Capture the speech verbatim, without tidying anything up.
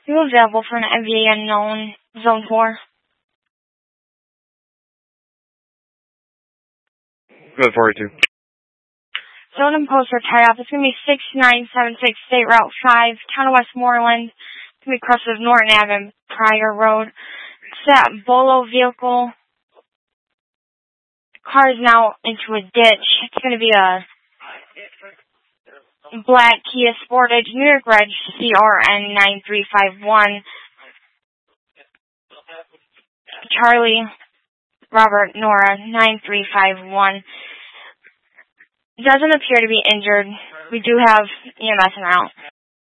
You available for an M V A unknown zone four? Good forty-two. Zone and poster tie off. It's going to be six nine seven six State Route five, Town of Westmoreland. It's going to be crosses Norton Avenue, Pryor Road. It's that Bolo vehicle. The car is now into a ditch. It's going to be a black Kia Sportage, New York Reg, C R N nine three five one. Charlie, Robert, Nora, nine three five one. Doesn't appear to be injured. We do have E M S now.